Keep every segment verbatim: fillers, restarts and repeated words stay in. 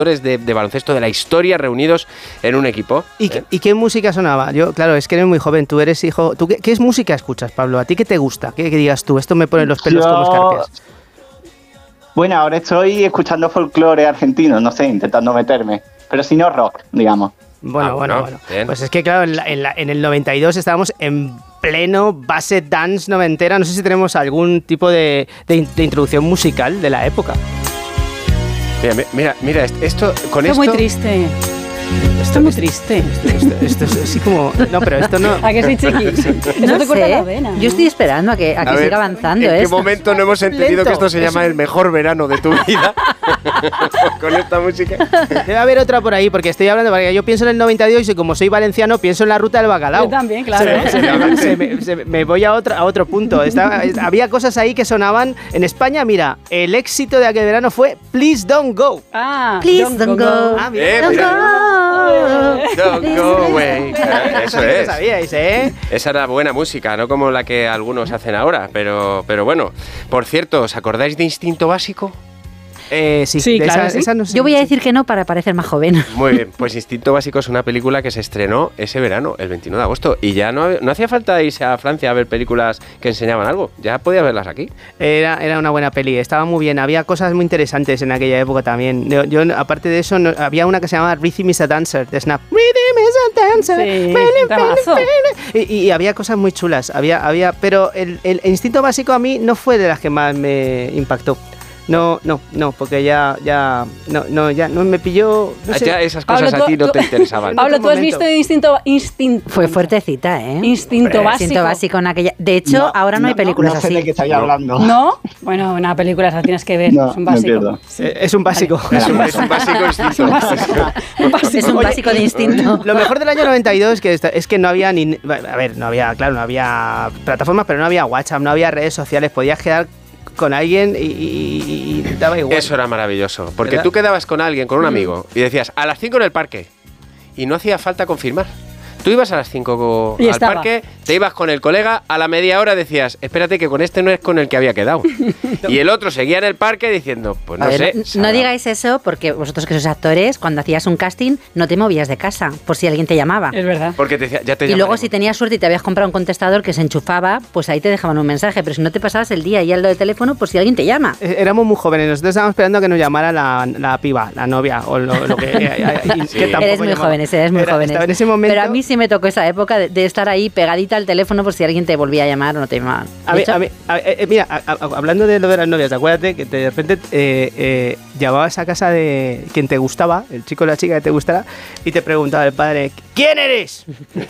De, de baloncesto de la historia reunidos en un equipo. ¿Y, ¿eh? ¿Y qué música sonaba? Yo, claro, es que eres muy joven, tú eres hijo... ¿Tú qué, qué música escuchas, Pablo? ¿A ti qué te gusta? ¿Qué, qué digas tú? Esto me pone los pelos Yo... como escarpias. Bueno, ahora estoy escuchando folclore argentino, no sé, intentando meterme. Pero si no rock, digamos. Bueno, ah, bueno, bueno. bueno. Pues es que, claro, en, la, en, la, en el noventa y dos estábamos en pleno base dance noventera. No sé si tenemos algún tipo de, de, de introducción musical de la época. Mira, mira, mira, esto con esto... esto... muy triste. Esto es muy triste. Esto, esto, esto es así como... No, pero esto no... ¿A que sí, chiqui? No te corta la vena. Yo estoy esperando a que, a que a ver, siga avanzando ¿en esto? qué momento no hemos entendido Lento. que esto se llama el mejor verano de tu vida? Con esta música. Debe haber otra por ahí, porque estoy hablando... Porque yo pienso en el noventa y dos y como soy valenciano, pienso en la ruta del bacalao. Yo también, claro. Se, se, me, se, me, se me voy a otro, a otro punto. Estaba, había cosas ahí que sonaban... En España, mira, el éxito de aquel verano fue Please Don't Go. Ah, Please Don't, don't Go. go. Ah, mira, eh, don't go. Don't go away. Eso es. Sabíais, ¿eh? Esa era buena música, no como la que algunos hacen ahora, pero, pero bueno. Por cierto, ¿os acordáis de Instinto Básico? Eh, sí, sí, claro. Esa, ¿sí? Esa no sé, Yo voy a sí. decir que no para parecer más joven. Muy bien, pues Instinto Básico es una película que se estrenó ese verano, el veintiuno de agosto, y ya no, no hacía falta irse a Francia a ver películas que enseñaban algo, ya podías verlas aquí. Era, era una buena peli, estaba muy bien, había cosas muy interesantes en aquella época también. Yo, yo aparte de eso, no, había una que se llamaba Rhythm is a Dancer, de Snap. Rhythm is a Dancer. Sí, pene, pene, y, y había cosas muy chulas, había, había, pero el, el Instinto Básico a mí no fue de las que más me impactó. No, no, no, porque ya, ya, no, no, ya no me pilló. No sé. Ya esas cosas Pablo, a ti tú, no te interesaban. Pablo, tú has visto Instinto, Instinto. Fue fuertecita, ¿eh? Instinto Hombre, Básico. Instinto Básico en aquella. De hecho, no, ahora no, no hay películas no sé así. de qué estáis hablando. ¿No? Bueno, una película esa tienes que ver. No, es un básico. Sí. Es un básico. Vale. Es, un, es un básico instinto. un básico. Un básico. Es un básico de instinto. Lo mejor del año noventa y dos es que, es que no había ni. A ver, no había, claro, no había plataformas, pero no había WhatsApp, no había redes sociales. Podías quedar con alguien y, y, y daba igual. Eso era maravilloso, porque ¿verdad? tú quedabas con alguien, con un amigo, y decías, a las cinco en el parque, y no hacía falta confirmar. Tú ibas a las cinco al estaba. parque, te ibas con el colega, a la media hora decías, espérate que con este no es con el que había quedado. Y el otro seguía en el parque diciendo, pues no A ver, sé. No, no digáis eso porque vosotros que sois actores, cuando hacías un casting no te movías de casa por si alguien te llamaba. Es verdad. Porque te decía, ya te Y luego llamaremos. si tenías suerte y te habías comprado un contestador que se enchufaba, pues ahí te dejaban un mensaje, pero si no te pasabas el día y al lado de teléfono, por si alguien te llama. Éramos muy jóvenes, nosotros estábamos esperando a que nos llamara la, la piba, la novia o lo, lo que... y, Sí. que tampoco Eres muy llamaba. jóvenes, eres muy Era, jóvenes. estaba en ese momento, pero a mí sí me tocó esa época de, de estar ahí pegadita al teléfono por si alguien te volvía a llamar o no te llamaban. A mí, a mí, a, eh, mira, a, a, hablando de lo de las novias, acuérdate que te, de repente eh, eh, llamabas a casa de quien te gustaba, el chico o la chica que te gustara, y te preguntaba el padre, ¿quién eres?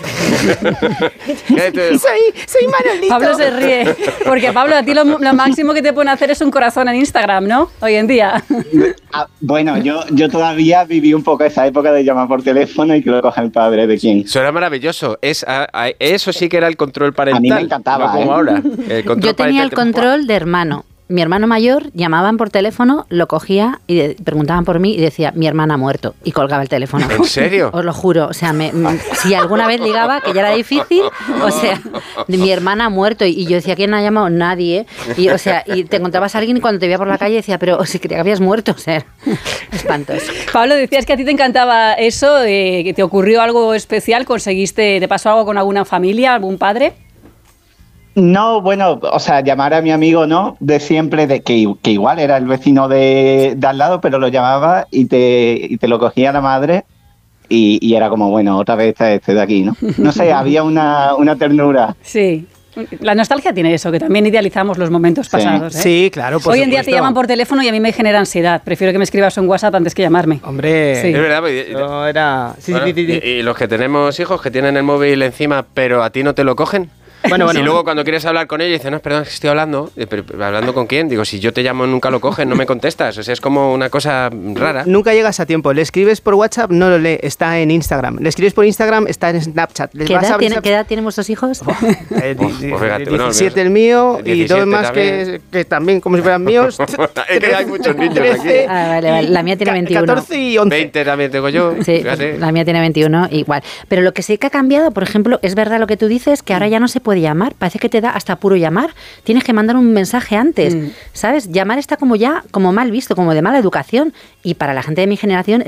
soy, soy Manolito. Pablo se ríe, porque Pablo, a ti lo, lo máximo que te pueden hacer es un corazón en Instagram, ¿no? Hoy en día. Ah, bueno, yo, yo todavía viví un poco esa época de llamar por teléfono y que lo coja el padre de quién. Eso era maravilloso. Es, a, a, eso sí que era el control parental. A mí me encantaba, no como ¿eh? ahora. El control Yo tenía parental el te- control de hermano. Mi hermano mayor llamaban por teléfono, lo cogía y de, preguntaban por mí y decía, mi hermana ha muerto. Y colgaba el teléfono. ¿En serio? Os lo juro. O sea, me, me, si alguna vez ligaba, que ya era difícil, o sea, de mi hermana ha muerto. Y, y yo decía, ¿quién ha llamado? Nadie. Y, o sea, y te encontrabas a alguien y cuando te veía por la calle decía, pero si creía que habías muerto. O sea, espantoso. Pablo, decías que a ti te encantaba eso, eh, que te ocurrió algo especial, conseguiste, ¿te pasó algo con alguna familia, algún padre? No, bueno, o sea, llamar a mi amigo, ¿no? De siempre, de que, que igual era el vecino de, de al lado, pero lo llamaba y te, y te lo cogía la madre y, y era como, bueno, otra vez está este de aquí, ¿no? No sé, había una, una ternura. Sí. La nostalgia tiene eso, que también idealizamos los momentos Sí. pasados, ¿eh? Sí, claro, por Hoy en día te supuesto. llaman por teléfono y a mí me genera ansiedad. Prefiero que me escribas un WhatsApp antes que llamarme. Hombre, Sí. Es verdad. Pues, no era... Sí, bueno, sí, sí, sí. y, y los que tenemos hijos que tienen el móvil encima, pero a ti no te lo cogen. Bueno, bueno, y luego bueno. cuando quieres hablar con ellos, dices, no, perdón, es que estoy hablando. Eh, Pero, pero, ¿hablando con quién? Digo, si yo te llamo nunca lo coges, no me contestas. O sea, es como una cosa rara. Nunca llegas a tiempo. Le escribes por WhatsApp, no lo lee, está en Instagram. Le escribes por Instagram, está en Snapchat. Le ¿Qué vas edad, a abrir tiene, Snap- ¿Qué edad tienen vuestros hijos? Eh, di- Uf, di- pues fíjate, no, diecisiete el mío y diecisiete dos más que, también. que también como si fueran míos. Es que hay muchos niños trece, aquí. Ah, vale, vale. La mía tiene ca- veintiuno. catorce y once. veinte también tengo yo. Sí, Fíjate. pues la mía tiene veintiuno, igual. Pero lo que sí que ha cambiado, por ejemplo, es verdad lo que tú dices, que ahora ya no se puede llamar. Parece que te da hasta puro llamar. Tienes que mandar un mensaje antes, Mm. ¿sabes? Llamar está como ya, como mal visto, como de mala educación. Y para la gente de mi generación